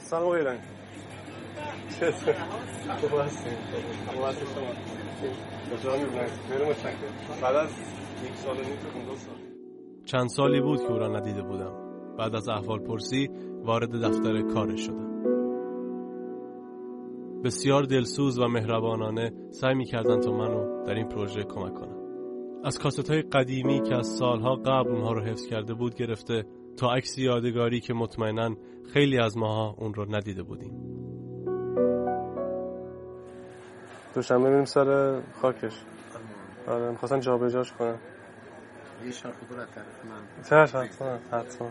سلام ایران. چطور؟ خوب هستین؟ خوب هستین شما؟ خوشحال می‌شم. خیلی متشکرم. بعد از 1 سال و نیم تا 2 سال. چند سالی بود که او را ندیده بودم. بعد از احوالپرسی وارد دفتر کارش شدم. بسیار دلسوز و مهربانانه سعی می‌کردند تا منو در این پروژه کمک کنم. از کاست‌های قدیمی که از سالها قبل اونها رو حفظ کرده بود گرفته تا عکس یادگاری که مطمئناً خیلی از ماها اون رو ندیده بودیم. دوشنبه بریم سر خاکش. آره می‌خواستم جابجاش کنم. یه شاخه برات طرف من. حتما.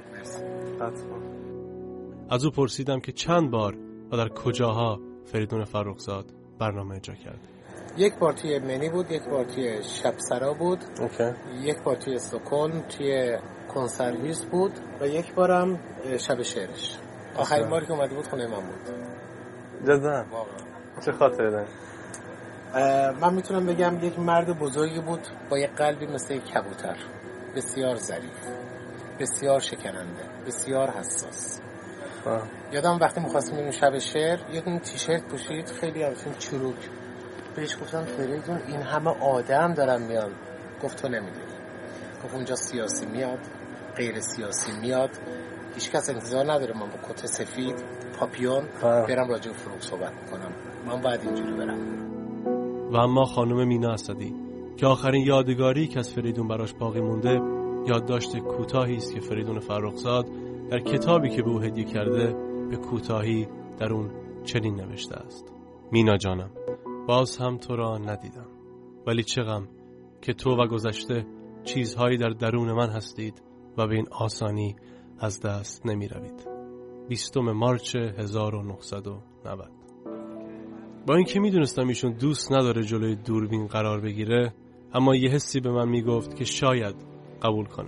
از او پرسیدم که چند بار و در کجاها فریدون فرخزاد برنامه اجرا کرد. یک بار توی منی بود، یک بار توی شب سرا بود، یک بار توی استکهلم توی کنسرویس بود و یک بارم شب شعرش. آخرین باری که اومده بود خونه من بود. جدا چه خاطره داری؟ من میتونم بگم یک مرد بزرگی بود با یک قلبی مثل یک کبوتر، بسیار ظریف، بسیار شکننده، بسیار حساس. یادم وقتی می‌خواستیم بریم شب شعر یه دونه تیشرت پوشید خیلی همچین چروک. بهش گفتم فریدون این همه آدم دارن میان. گفت تو نمیدونی. گفت اونجا سیاسی میاد، غیر سیاسی میاد، هیچ کس انتظار نداره من با کت سفید پاپیون برم راجع به فروغ صحبت کنم. من باید اینجوری برم. و اما خانم مینا اسدی که آخرین یادگاری که از فریدون براش باقی مونده یادداشت کوتاهی است که فریدون فرخزاد در کتابی که به او هدیه کرده به کوتاهی در اون چنین نوشته است: مینا جانم، باز هم تو را ندیدم، ولی چه غم که تو و گذشته چیزهایی در درون من هستید و به این آسانی از دست نمی روید. 20 مارس 1990. با اینکه میدونستم ایشون دوست نداره جلوی دوربین قرار بگیره، اما یه حسی به من میگفت که شاید قبول کنه.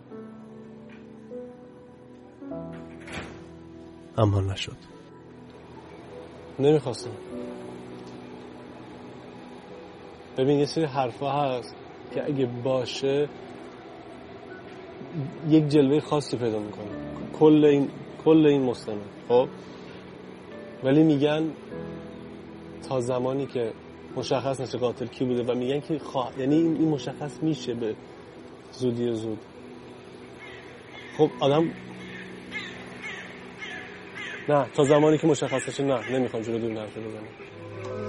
اما نشد. نمیخواستم. ببین یه سری حرفا هست که اگه باشه یک جلوه خاصی پیدا میکنه کل این مستند. خب ولی میگن تا زمانی که مشخص نشه قاتل کی بوده و میگن که یعنی این مشخص میشه به زودی زود. خب آدم نه تا زمانی که مشخص نشه نه نمیخوام جلو دور حرف بزنم.